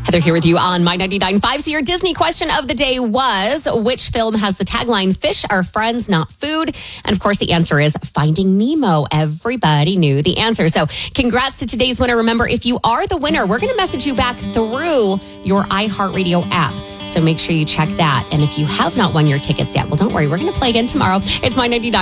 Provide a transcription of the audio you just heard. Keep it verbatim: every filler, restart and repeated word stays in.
Heather here with you on My ninety-nine point five. So your Disney question of the day was, which film has the tagline, fish are friends, not food? And of course, the answer is Finding Nemo. Everybody knew the answer. So congrats to today's winner. Remember, if you are the winner, we're going to message you back through your iHeartRadio app. So make sure you check that. And if you have not won your tickets yet, well, don't worry. We're going to play again tomorrow. It's My ninety-nine.